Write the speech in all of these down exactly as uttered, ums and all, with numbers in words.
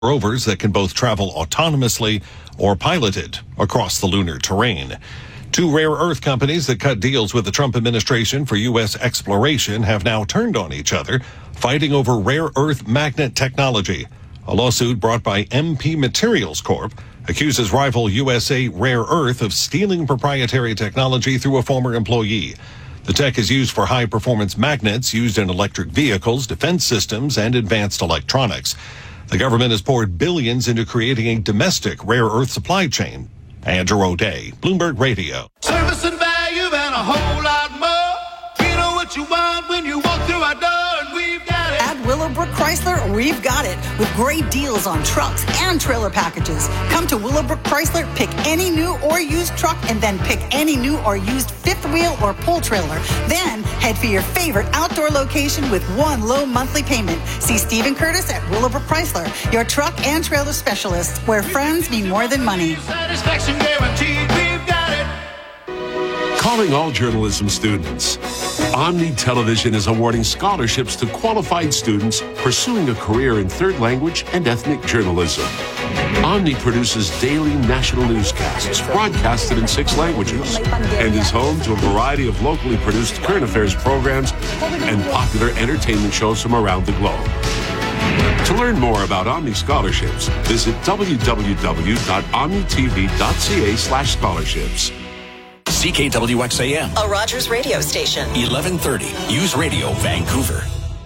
rovers that can both travel autonomously or piloted across the lunar terrain. Two rare earth companies that cut deals with the Trump administration for U S exploration have now turned on each other, fighting over rare earth magnet technology. A lawsuit brought by M P Materials Corp accuses rival U S A Rare Earth of stealing proprietary technology through a former employee. The tech is used for high-performance magnets used in electric vehicles, defense systems, and advanced electronics. The government has poured billions into creating a domestic rare earth supply chain. Andrew O'Day, Bloomberg Radio. Service and value and a whole lot more. You know what you want when you walk through our door, and we've got it. At Willowbrook Chrysler, we've got it. With great deals on trucks and trailer packages. Come to Willowbrook Chrysler, pick any new or used truck, and then pick any new or used fifth wheel or pull trailer. Then head for your favorite outdoor location with one low monthly payment. See Stephen Curtis at Willowbrook Chrysler, your truck and trailer specialists, where friends mean more than money. Satisfaction guaranteed, we've got it. Calling all journalism students. Omni Television is awarding scholarships to qualified students pursuing a career in third language and ethnic journalism. Omni produces daily national newscasts broadcasted in six languages and is home to a variety of locally produced current affairs programs and popular entertainment shows from around the globe. To learn more about Omni scholarships, visit w w w dot omni t v dot c a slash scholarships. C K W X A M, A Rogers radio station. eleven thirty, News Radio, Vancouver.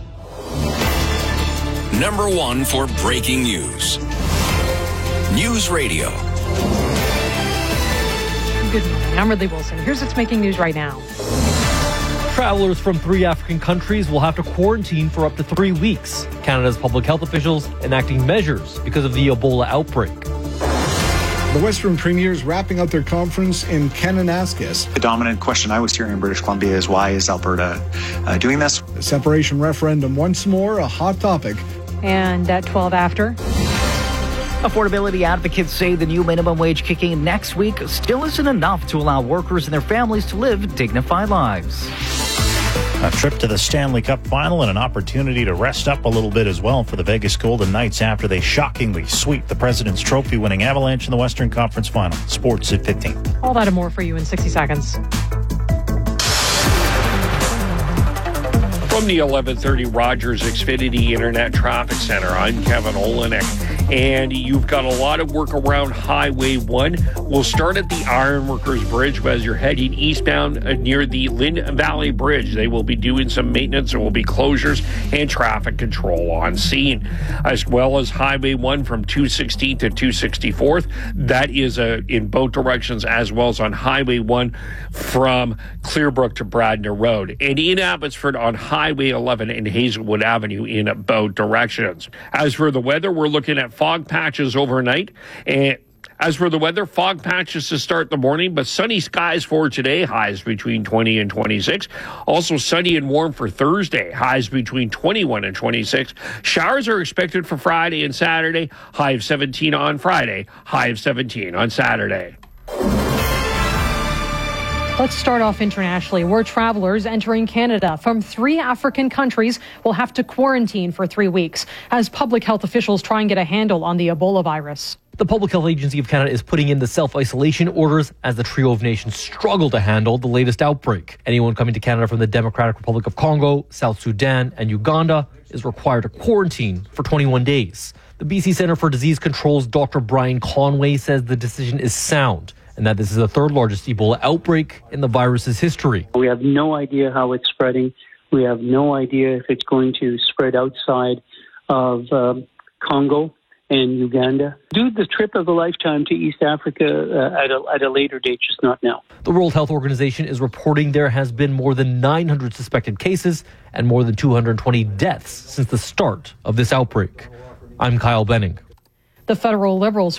Number one for breaking news. News Radio. Good morning. I'm Ridley Wilson. Here's what's making news right now. Travelers from three African countries will have to quarantine for up to three weeks. Canada's public health officials enacting measures because of the Ebola outbreak. The Western Premiers wrapping up their conference in Kananaskis. The dominant question I was hearing in British Columbia is, why is Alberta uh, doing this? The separation referendum once more a hot topic. And at twelve after. Affordability advocates say the new minimum wage kicking in next week still isn't enough to allow workers and their families to live dignified lives. A trip to the Stanley Cup final and an opportunity to rest up a little bit as well for the Vegas Golden Knights after they shockingly sweep the President's Trophy winning Avalanche in the Western Conference final. Sports at fifteen. All that and more for you in sixty seconds. From the eleven thirty Rogers Xfinity Internet Traffic Center, I'm Kevin Olenek. And you've got a lot of work around Highway one. We'll start at the Ironworkers Bridge as you're heading eastbound near the Lynn Valley Bridge. They will be doing some maintenance. There will be closures and traffic control on scene, as well as Highway one from two sixteenth to two sixty-fourth. That is uh, in both directions, as well as on Highway one from Clearbrook to Bradner Road. And in Abbotsford on Highway eleven and Hazelwood Avenue in both directions. As for the weather, we're looking at fog patches overnight. And as for the weather, fog patches to start the morning, but sunny skies for today, highs between twenty and twenty-six. Also sunny and warm for Thursday, highs between twenty-one and twenty-six. Showers are expected for Friday and Saturday, high of seventeen on Friday, high of seventeen on Saturday. Let's start off internationally, where travelers entering Canada from three African countries will have to quarantine for three weeks as public health officials try and get a handle on the Ebola virus. The Public Health Agency of Canada is putting in the self-isolation orders as the trio of nations struggle to handle the latest outbreak. Anyone coming to Canada from the Democratic Republic of Congo, South Sudan, and Uganda is required to quarantine for twenty-one days. The B C Centre for Disease Control's Doctor Brian Conway says the decision is sound, and that this is the third largest Ebola outbreak in the virus's history. We have no idea how it's spreading. We have no idea if it's going to spread outside of um, Congo and Uganda. Do the trip of a lifetime to East Africa uh, at, a, at a later date, just not now. The World Health Organization is reporting there has been more than nine hundred suspected cases and more than two hundred twenty deaths since the start of this outbreak. I'm Kyle Benning. The federal Liberals